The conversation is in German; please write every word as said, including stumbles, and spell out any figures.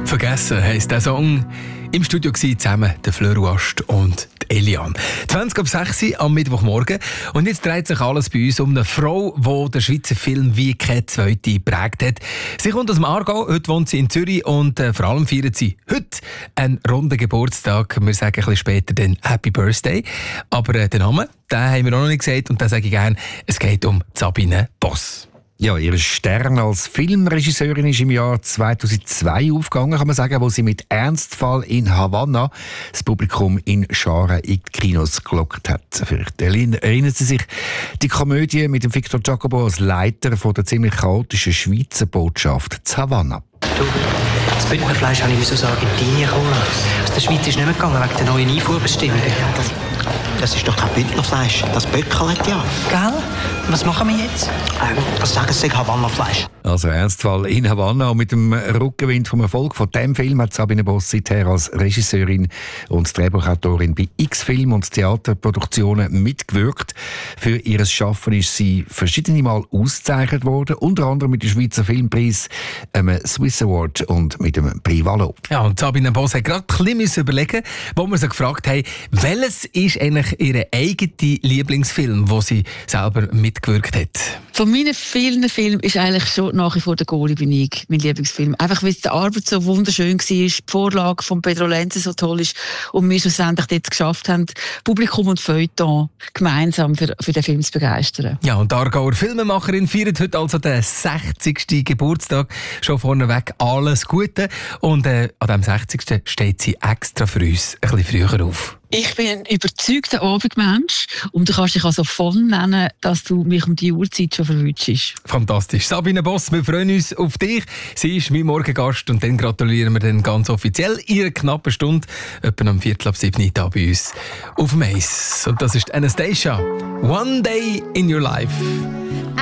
Vergessen heisst der Song. Im Studio waren zusammen der Fleur Ast und die Eliane. zwanzig ab sechs Uhr am Mittwochmorgen. Und jetzt dreht sich alles bei uns um eine Frau, die den Schweizer Film wie keine zweite geprägt hat. Sie kommt aus dem Aargau, heute wohnt sie in Zürich und äh, vor allem feiert sie heute einen runden Geburtstag. Wir sagen ein bisschen später den Happy Birthday. Aber äh, den Namen, den haben wir auch noch nicht gesagt und den sage ich gerne. Es geht um Sabine Boss. Ja, ihr Stern als Filmregisseurin ist im Jahr zweitausendzwei aufgegangen, kann man sagen, wo sie mit Ernstfall in Havanna das Publikum in Scharen in die Kinos gelockt hat. Vielleicht erinnern Sie sich, die Komödie mit dem Victor Giacobo als Leiter von der ziemlich chaotischen Schweizer Botschaft zu Havanna. Du, das Bündnerfleisch habe ich aus Argentinien kommen lassen. Aus der Schweiz ist nicht mehr gegangen wegen der neuen Einfuhrbestimmungen. Das, das ist doch kein Bündnerfleisch, das Böckelt ja. Gell? Was machen wir jetzt? Ähm, was sagen Sie, Havanna-Fleisch? Also Ernstfall in Havanna. Und mit dem Rückenwind vom Erfolg von diesem Film hat Sabine Boss seither als Regisseurin und Drehbuchautorin bei X-Film und Theaterproduktionen mitgewirkt. Für ihr Schaffen ist sie verschiedene Mal ausgezeichnet worden, unter anderem mit dem Schweizer Filmpreis, einem Swiss Award und mit dem Prix Valo. Ja, und Sabine Boss hat gerade ein bisschen überlegen, wo wir sie gefragt haben, welches ist eigentlich ihr eigener Lieblingsfilm, wo sie selber mitgewirkt hat? Von meinen vielen Filmen ist eigentlich schon nach wie vor «Der Goalie» bin ich, mein Lieblingsfilm. Einfach weil die Arbeit so wunderschön war, die Vorlage von Pedro Lenze so toll ist und wir schlussendlich jetzt geschafft haben, Publikum und Feuilleton gemeinsam für, für den Film zu begeistern. Ja, und die Aargauer Filmemacherin feiert heute also den sechzigsten Geburtstag. Schon vorneweg alles Gute. Und äh, an diesem sechzigsten steht sie extra für uns ein bisschen früher auf. Ich bin ein überzeugter Abendmensch und du kannst dich also voll nennen, dass du mich um die Uhrzeit schon verwünschst. Fantastisch. Sabine Boss, wir freuen uns auf dich. Sie ist mein Morgengast und dann gratulieren wir dann ganz offiziell ihre knappe Stunde, etwa am Viertel ab sieben Uhr da bei uns auf dem Eis. Und das ist Anastasia. One Day in Your Life.